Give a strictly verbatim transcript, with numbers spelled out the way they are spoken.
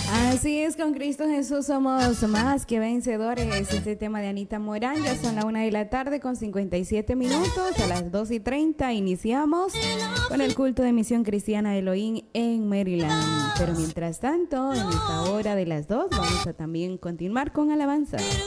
Así es, con Cristo Jesús somos más que vencedores. Este tema de Anita Morán, ya son la una de la tarde con cincuenta y siete minutos. A las dos y treinta iniciamos con el culto de Misión Cristiana Elohim en Maryland. Pero mientras tanto, en esta hora de las dos, vamos a también continuar con alabanza.